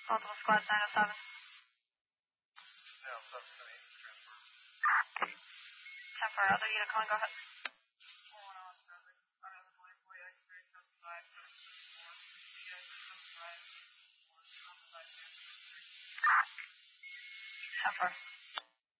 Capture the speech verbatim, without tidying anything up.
Multiple squad nine oh seven. Yeah, seven ten eight, transfer. ten four, other unit calling, go ahead. ten four.